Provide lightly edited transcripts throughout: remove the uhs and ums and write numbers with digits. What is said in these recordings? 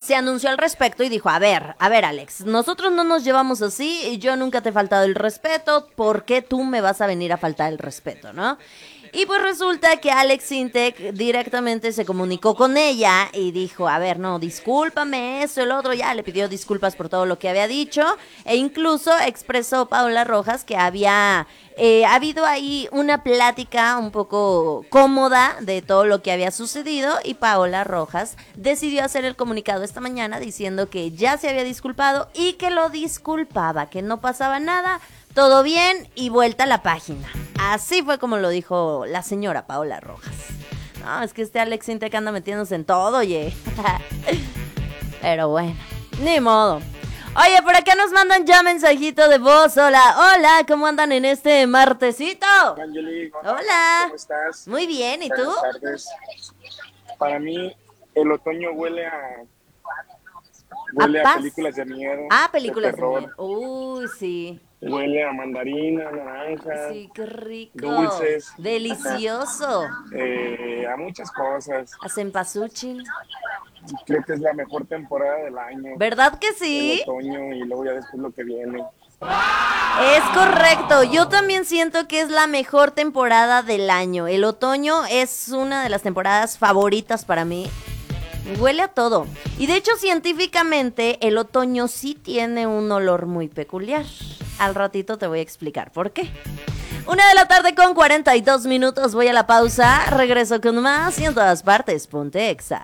se anunció al respecto y dijo, a ver, Alex, nosotros no nos llevamos así y yo nunca te he faltado el respeto, ¿por qué tú me vas a venir a faltar el respeto, no? Y pues resulta que Alex Sintek directamente se comunicó con ella y dijo, a ver, no, discúlpame, eso, el otro, ya le pidió disculpas por todo lo que había dicho, e incluso expresó Paola Rojas que había habido ahí una plática un poco cómoda de todo lo que había sucedido, y Paola Rojas decidió hacer el comunicado esta mañana diciendo que ya se había disculpado y que lo disculpaba, que no pasaba nada, todo bien y vuelta a la página. Así fue como lo dijo la señora Paola Rojas. No, es que este Alex Sintek anda metiéndose en todo, oye. Pero bueno, ni modo. Oye, por acá nos mandan ya mensajito de voz. Hola, ¿cómo andan en este martesito? Angeli, hola. ¿Cómo estás? Muy bien, ¿y tú? Buenas tardes. Para mí, el otoño huele a películas de miedo. Películas de miedo. Uy, sí. Huele a mandarina, naranja. Sí, qué rico. Dulces. Delicioso. A muchas cosas. A cempasúchil. Creo que es la mejor temporada del año. ¿Verdad que sí? El otoño y luego ya después lo que viene. Es correcto, yo también siento que es la mejor temporada del año. El otoño es una de las temporadas favoritas para mí. Huele a todo. Y de hecho, científicamente, el otoño sí tiene un olor muy peculiar. Al ratito te voy a explicar por qué. 1:00 con 42 minutos. Voy a la pausa. Regreso con más y en todas partes. Ponte Exa.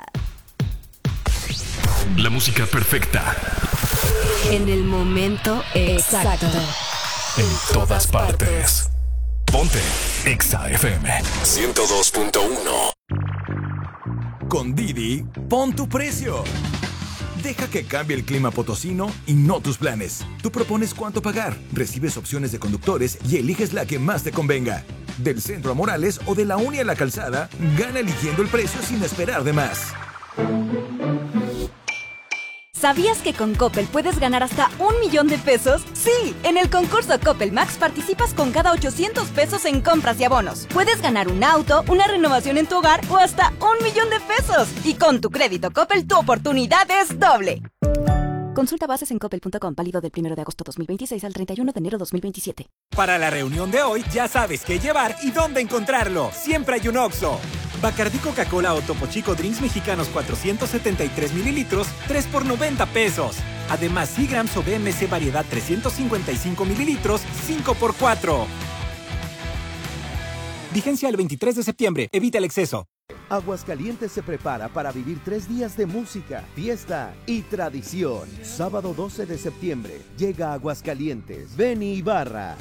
La música perfecta. En el momento exacto. En todas partes. Ponte Exa FM 102.1. Con Didi, pon tu precio. Deja que cambie el clima potosino y no tus planes. Tú propones cuánto pagar, recibes opciones de conductores y eliges la que más te convenga. Del centro a Morales o de la Uni a la Calzada, gana eligiendo el precio sin esperar de más. ¿Sabías que con Coppel puedes ganar hasta 1,000,000 de pesos? Sí, en el concurso Coppel Max participas con cada 800 pesos en compras y abonos. Puedes ganar un auto, una renovación en tu hogar o hasta 1,000,000 de pesos. Y con tu crédito Coppel, tu oportunidad es doble. Consulta bases en coppel.com, válido del 1 de agosto 2026 al 31 de enero 2027. Para la reunión de hoy, ya sabes qué llevar y dónde encontrarlo. Siempre hay un Oxxo. Bacardí Coca-Cola o Topo Chico Drinks Mexicanos 473 mililitros, 3 por 90 pesos. Además, Seagrams o BMC Variedad 355 mililitros, 5 por 4. Vigencia el 23 de septiembre. Evita el exceso. Aguascalientes se prepara para vivir 3 días de música, fiesta y tradición. Sábado 12 de septiembre llega a Aguascalientes Benny Ibarra.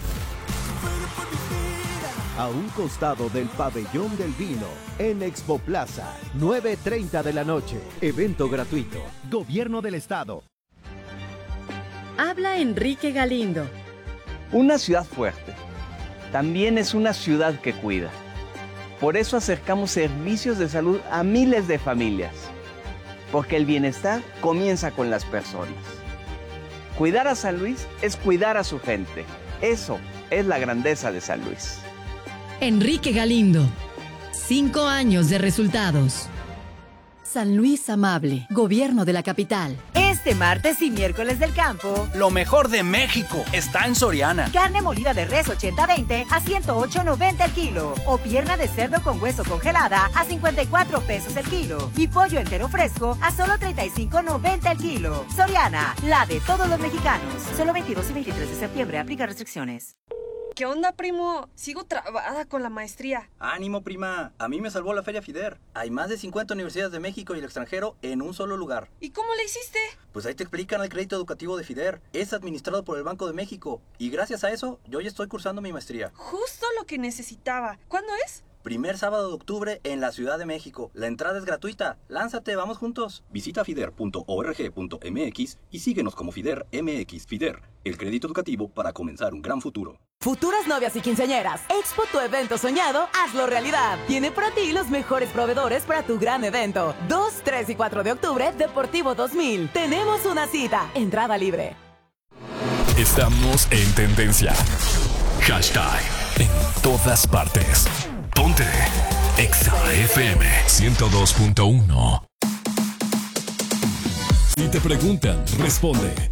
A un costado del Pabellón del Vino, en Expo Plaza, 9:30 de la noche. Evento gratuito. Gobierno del Estado. Habla Enrique Galindo. Una ciudad fuerte también es una ciudad que cuida. Por eso acercamos servicios de salud a miles de familias. Porque el bienestar comienza con las personas. Cuidar a San Luis es cuidar a su gente. Eso es la grandeza de San Luis. Enrique Galindo. 5 años de resultados. San Luis Amable, Gobierno de la Capital. Este martes y miércoles del campo, lo mejor de México está en Soriana. Carne molida de res 80-20 a 108.90 el kilo. O pierna de cerdo con hueso congelada a 54 pesos el kilo. Y pollo entero fresco a solo 35.90 el kilo. Soriana, la de todos los mexicanos. Solo 22 y 23 de septiembre. Aplica restricciones. ¿Qué onda, primo? Sigo trabada con la maestría. Ánimo, prima. A mí me salvó la Feria FIDER. Hay más de 50 universidades de México y el extranjero en un solo lugar. ¿Y cómo le hiciste? Pues ahí te explican el crédito educativo de FIDER. Es administrado por el Banco de México. Y gracias a eso, yo ya estoy cursando mi maestría. Justo lo que necesitaba. ¿Cuándo es? Primer sábado de octubre en la Ciudad de México. La entrada es gratuita. Lánzate, vamos juntos. Visita fider.org.mx y síguenos como FIDER MX. FIDER, el crédito educativo para comenzar un gran futuro. Futuras novias y quinceañeras, Expo tu evento soñado, hazlo realidad. Tiene para ti los mejores proveedores para tu gran evento. 2, 3 y 4 de octubre, Deportivo 2000. Tenemos una cita, entrada libre. Estamos en tendencia. Hashtag en todas partes. Ponte Exa FM 102.1. Si te preguntan, responde.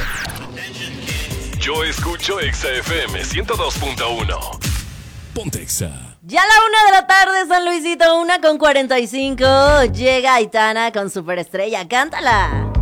Yo escucho Exa FM 102.1. Ponte Exa. Ya a la 1 de la tarde, San Luisito, 1:45. Llega Aitana con Superestrella. Cántala.